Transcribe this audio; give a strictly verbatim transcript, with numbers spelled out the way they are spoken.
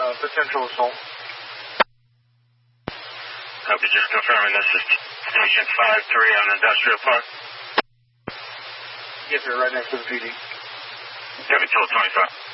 uh, potential assault. Copy, just confirming this is Station five three on Industrial Park. Yes, sir, right next to the P D. Copy, total twenty-five.